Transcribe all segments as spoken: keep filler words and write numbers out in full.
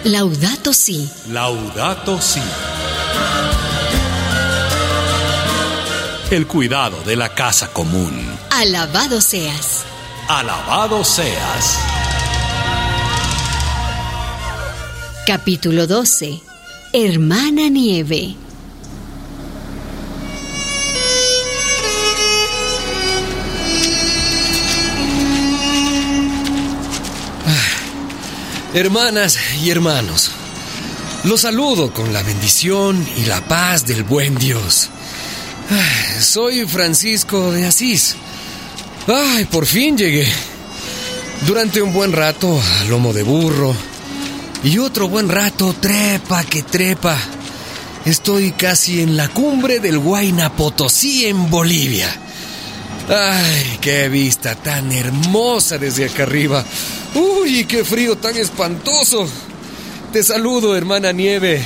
Laudato Si. Laudato Si. El cuidado de la casa común. Alabado seas. Alabado seas. Capítulo doce. Hermana Nieve. Hermanas y hermanos, los saludo con la bendición y la paz del buen Dios. Soy Francisco de Asís. Ay, por fin llegué. Durante un buen rato a lomo de burro y otro buen rato trepa que trepa. Estoy casi en la cumbre del Huayna Potosí en Bolivia. Ay, qué vista tan hermosa desde acá arriba. Uy, qué frío tan espantoso. Te saludo, hermana Nieve.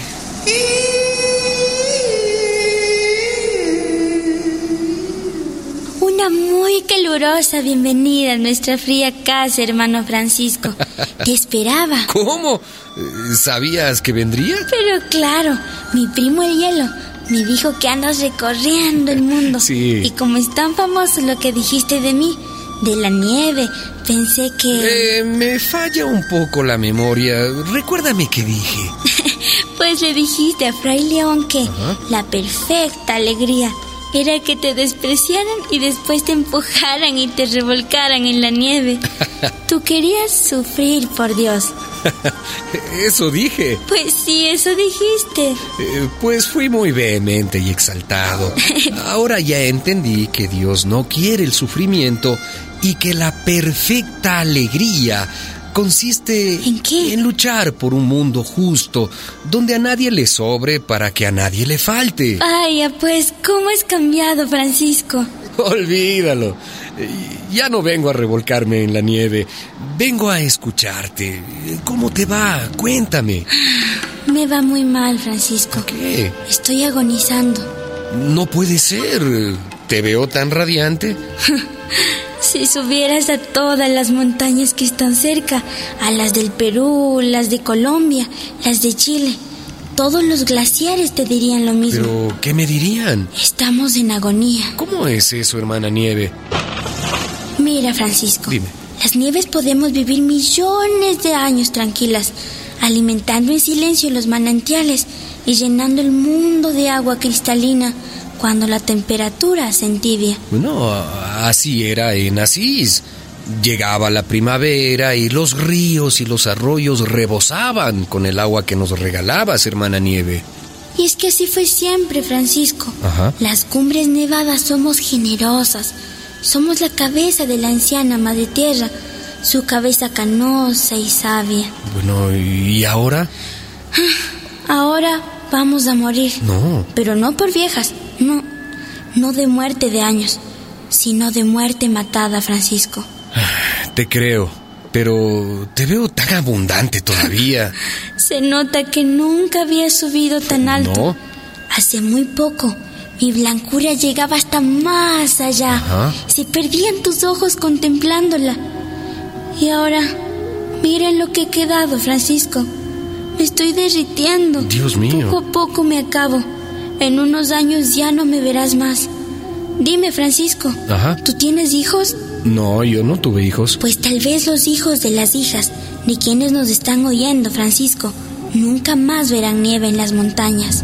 Una muy calurosa bienvenida a nuestra fría casa, hermano Francisco. Te esperaba. ¿Cómo? ¿Sabías que vendría? Pero claro, mi primo el hielo me dijo que andas recorriendo el mundo. Sí. Y como es tan famoso lo que dijiste de mí, de la nieve, pensé que... Eh, me falla un poco la memoria. Recuérdame qué dije. Pues le dijiste a Fray León que Ajá. la perfecta alegría era que te despreciaran y después te empujaran y te revolcaran en la nieve. Tú querías sufrir por Dios. Eso dije. Pues sí, eso dijiste. Eh, pues fui muy vehemente y exaltado. Ahora ya entendí que Dios no quiere el sufrimiento y que la perfecta alegría consiste ¿En qué? en luchar por un mundo justo, donde a nadie le sobre para que a nadie le falte. Vaya, pues, ¿cómo has cambiado, Francisco? Olvídalo. Ya no vengo a revolcarme en la nieve. Vengo a escucharte. ¿Cómo te va? Cuéntame. Me va muy mal, Francisco. ¿Qué? Estoy agonizando. No puede ser. ¿Te veo tan radiante? Si subieras a todas las montañas que están cerca, a las del Perú, las de Colombia, las de Chile, todos los glaciares te dirían lo mismo. ¿Pero qué me dirían? Estamos en agonía. ¿Cómo es eso, hermana Nieve? Mira, Francisco. Dime. Las nieves podemos vivir millones de años tranquilas, alimentando en silencio los manantiales y llenando el mundo de agua cristalina cuando la temperatura se entibia. Bueno, así era en Asís. Llegaba la primavera y los ríos y los arroyos rebosaban con el agua que nos regalabas, hermana Nieve. Y es que así fue siempre, Francisco. Ajá. Las cumbres nevadas somos generosas. Somos la cabeza de la anciana Madre Tierra, su cabeza canosa y sabia. Bueno, ¿y ahora? Ahora vamos a morir. No. Pero no por viejas, no. No de muerte de años, sino de muerte matada, Francisco. Te creo, pero te veo tan abundante todavía. Se nota que nunca había subido tan alto. No. Hace muy poco mi blancura llegaba hasta más allá. Ajá. Se perdían tus ojos contemplándola. Y ahora, mira lo que he quedado, Francisco. Me estoy derritiendo. Dios mío. Poco a poco me acabo. En unos años ya no me verás más. Dime, Francisco. Ajá. ¿Tú tienes hijos? No, yo no tuve hijos. Pues tal vez los hijos de las hijas de quienes nos están oyendo, Francisco, nunca más verán nieve en las montañas.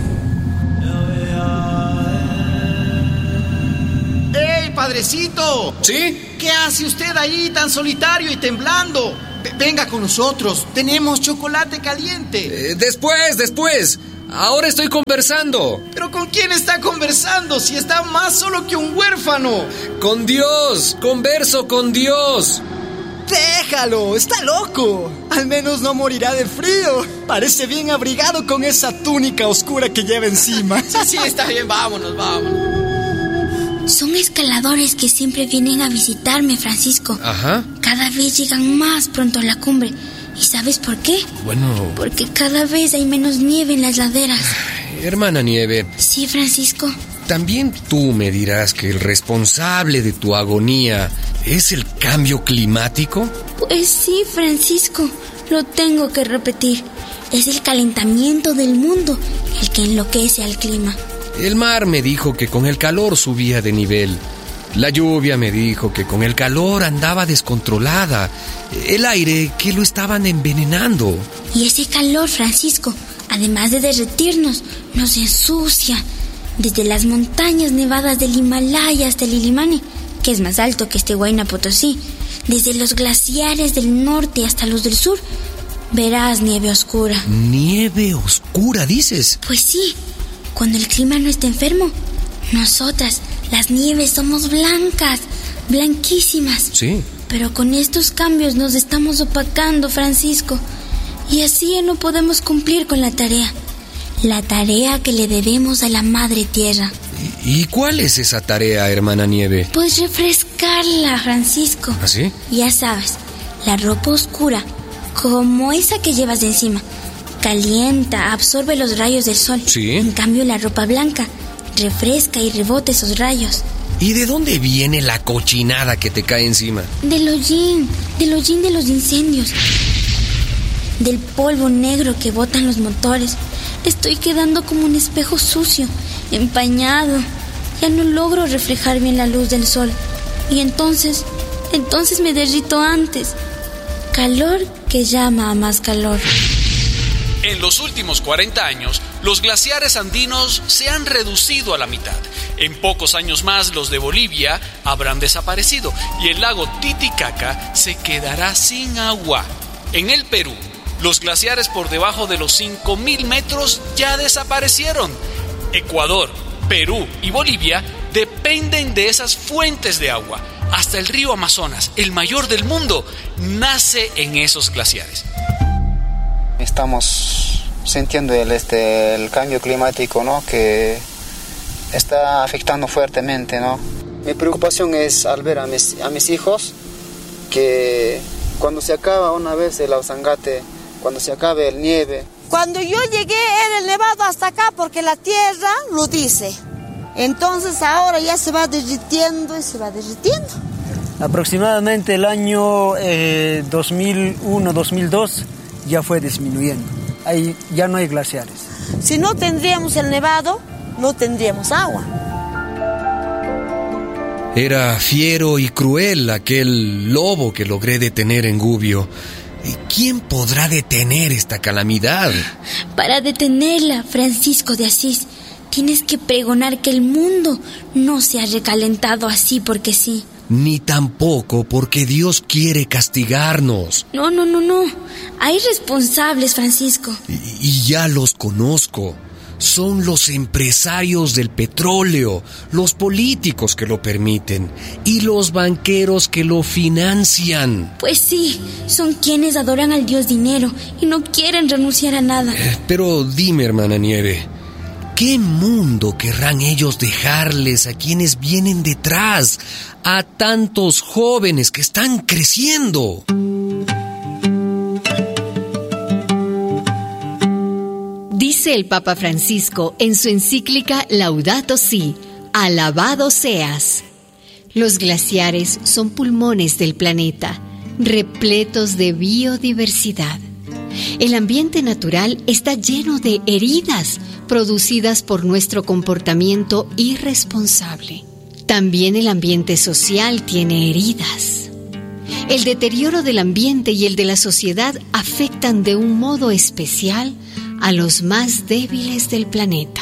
¡Ey, padrecito! ¿Sí? ¿Qué hace usted ahí tan solitario y temblando? V- venga con nosotros, tenemos chocolate caliente. Eh, después, después. Ahora estoy conversando. ¿Pero con quién está conversando si está más solo que un huérfano? Con Dios. Converso con Dios. Déjalo, está loco. Al menos no morirá de frío. Parece bien abrigado con esa túnica oscura que lleva encima. Sí, sí, está bien, vámonos, vámonos. Son escaladores que siempre vienen a visitarme, Francisco. Ajá. Cada vez llegan más pronto a la cumbre. ¿Y sabes por qué? Bueno, Porque cada vez hay menos nieve en las laderas. hermana Nieve, Sí, Francisco. también tú me dirás que el responsable de tu agonía es el cambio climático. Pues sí, Francisco. Lo tengo que repetir. Es el calentamiento del mundo el que enloquece al clima. El mar me dijo que con el calor subía de nivel. La lluvia me dijo que con el calor andaba descontrolada. El aire que lo estaban envenenando. Y ese calor, Francisco, además de derretirnos, nos ensucia. Desde las montañas nevadas del Himalaya hasta el Illimani, que es más alto que este Huayna Potosí, desde los glaciares del norte hasta los del sur, verás nieve oscura. ¿Nieve oscura, dices? Pues sí, cuando el clima no está enfermo, nosotras, las nieves, somos blancas, blanquísimas. Sí. Pero con estos cambios nos estamos opacando, Francisco, y así ya no podemos cumplir con la tarea. La tarea que le debemos a la Madre Tierra. ¿Y, y cuál es esa tarea, hermana Nieve? Pues refrescarla, Francisco. ¿Ah, sí? Ya sabes, la ropa oscura, como esa que llevas de encima, calienta, absorbe los rayos del sol. Sí. En cambio, la ropa blanca refresca y rebota esos rayos. ¿Y de dónde viene la cochinada que te cae encima? Del hollín, del hollín de los incendios, del polvo negro que botan los motores. Estoy quedando como un espejo sucio, empañado. Ya no logro reflejar bien la luz del sol. Y entonces, entonces me derrito antes. Calor que llama a más calor. En los últimos cuarenta años, los glaciares andinos se han reducido a la mitad. En pocos años más, los de Bolivia habrán desaparecido y el lago Titicaca se quedará sin agua. En el Perú, los glaciares por debajo de los cinco mil metros ya desaparecieron. Ecuador, Perú y Bolivia dependen de esas fuentes de agua. Hasta el río Amazonas, el mayor del mundo, nace en esos glaciares. Estamos sintiendo el, este, el cambio climático, ¿no? Que está afectando fuertemente, ¿no? Mi preocupación es al ver a mis, a mis hijos que cuando se acaba una vez el Ausangate, cuando se acabe el nieve. Cuando yo llegué era el nevado hasta acá porque la tierra lo dice. Entonces ahora ya se va derritiendo y se va derritiendo. Aproximadamente el año eh, dos mil uno, dos mil dos ya fue disminuyendo. Ahí ya no hay glaciares. Si no tendríamos el nevado, no tendríamos agua. Era fiero y cruel aquel lobo que logré detener en Gubbio. ¿Quién podrá detener esta calamidad? Para detenerla, Francisco de Asís, tienes que pregonar que el mundo no se ha recalentado así porque sí. Ni tampoco porque Dios quiere castigarnos. No, no, no, no. Hay responsables, Francisco. Y, y ya los conozco. Son los empresarios del petróleo, los políticos que lo permiten y los banqueros que lo financian. Pues sí, son quienes adoran al Dios dinero y no quieren renunciar a nada. Eh, pero dime, hermana Nieve, ¿qué mundo querrán ellos dejarles a quienes vienen detrás, a tantos jóvenes que están creciendo? Dice el Papa Francisco en su encíclica Laudato Si, alabado seas. Los glaciares son pulmones del planeta, repletos de biodiversidad. El ambiente natural está lleno de heridas producidas por nuestro comportamiento irresponsable. También el ambiente social tiene heridas. El deterioro del ambiente y el de la sociedad afectan de un modo especial a los más débiles del planeta.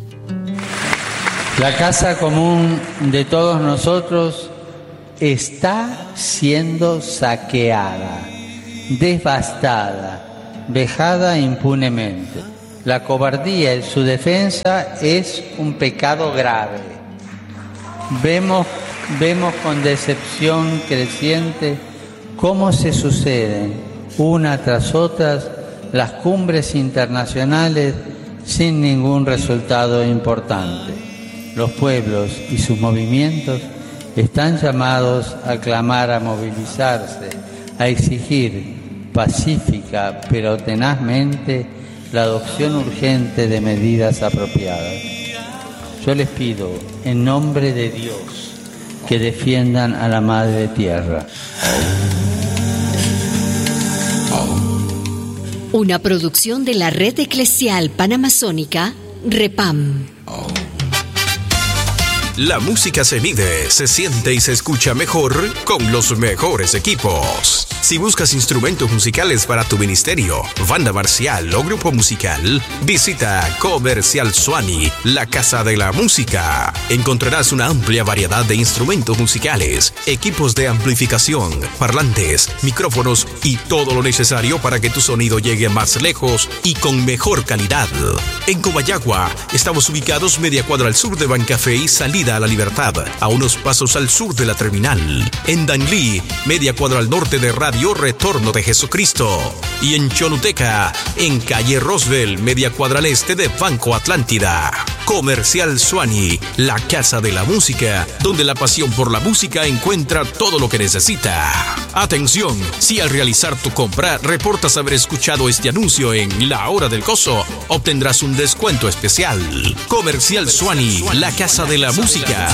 La casa común de todos nosotros está siendo saqueada, devastada, vejada impunemente. La cobardía en su defensa es un pecado grave. Vemos, vemos con decepción creciente cómo se suceden una tras otra las cumbres internacionales sin ningún resultado importante. Los pueblos y sus movimientos están llamados a clamar, a movilizarse, a exigir pacífica pero tenazmente la adopción urgente de medidas apropiadas. Yo les pido, en nombre de Dios, que defiendan a la Madre Tierra. Una producción de la Red Eclesial Panamazónica, REPAM. Oh. La música se mide, se siente y se escucha mejor con los mejores equipos. Si buscas instrumentos musicales para tu ministerio, banda marcial o grupo musical, visita Comercial Suani, la casa de la música. Encontrarás una amplia variedad de instrumentos musicales, equipos de amplificación, parlantes, micrófonos y todo lo necesario para que tu sonido llegue más lejos y con mejor calidad. En Comayagua, estamos ubicados media cuadra al sur de Bancafé y salida a la Libertad, a unos pasos al sur de la terminal. En Danlí, media cuadra al norte de Radio Retorno de Jesucristo. Y en Chonuteca, en calle Roswell, media cuadra al este de Banco Atlántida. Comercial Suani, la casa de la música, donde la pasión por la música encuentra todo lo que necesita. Atención, si al realizar tu compra reportas haber escuchado este anuncio en La Hora del Gozo, obtendrás un descuento especial. Comercial Suani, la casa de la música.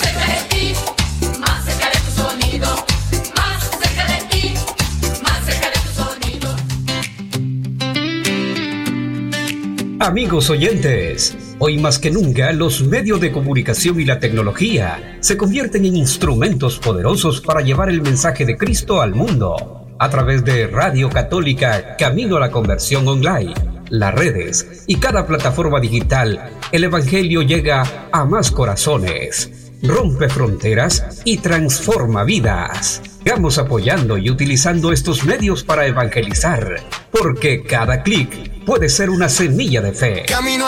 Amigos oyentes, hoy más que nunca los medios de comunicación y la tecnología se convierten en instrumentos poderosos para llevar el mensaje de Cristo al mundo. A través de Radio Católica Camino a la Conversión Online, las redes y cada plataforma digital, el Evangelio llega a más corazones, rompe fronteras y transforma vidas. Sigamos apoyando y utilizando estos medios para evangelizar, porque cada clic puede ser una semilla de fe. Camino